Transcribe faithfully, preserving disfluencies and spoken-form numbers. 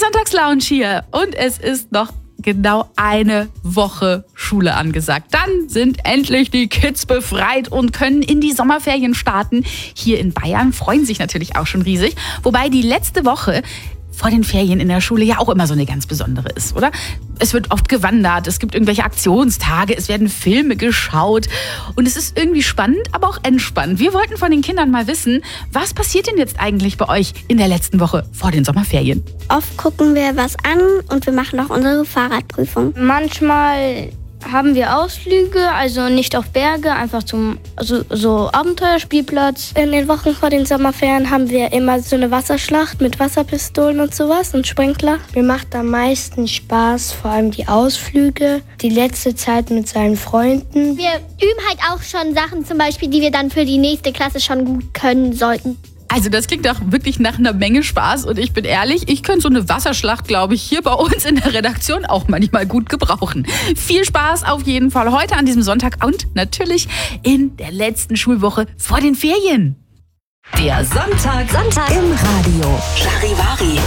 Sonntagslounge hier und es ist noch genau eine Woche Schule angesagt. Dann sind endlich die Kids befreit und können in die Sommerferien starten. Hier in Bayern freuen sich natürlich auch schon riesig. Wobei die letzte Woche vor den Ferien in der Schule ja auch immer so eine ganz besondere ist, oder? Es wird oft gewandert, es gibt irgendwelche Aktionstage, es werden Filme geschaut und es ist irgendwie spannend, aber auch entspannt. Wir wollten von den Kindern mal wissen, was passiert denn jetzt eigentlich bei euch in der letzten Woche vor den Sommerferien? Oft gucken wir was an und wir machen auch unsere Fahrradprüfung. Manchmal haben wir Ausflüge, also nicht auf Berge, einfach zum also so Abenteuerspielplatz. In den Wochen vor den Sommerferien haben wir immer so eine Wasserschlacht mit Wasserpistolen und sowas und Sprinkler. Mir macht am meisten Spaß, vor allem die Ausflüge, die letzte Zeit mit seinen Freunden. Wir üben halt auch schon Sachen, zum Beispiel, die wir dann für die nächste Klasse schon gut können sollten. Also das klingt doch wirklich nach einer Menge Spaß und ich bin ehrlich, ich könnte so eine Wasserschlacht, glaube ich, hier bei uns in der Redaktion auch manchmal gut gebrauchen. Viel Spaß auf jeden Fall heute an diesem Sonntag und natürlich in der letzten Schulwoche vor den Ferien. Der Sonntag, Sonntag im Radio. Charivari.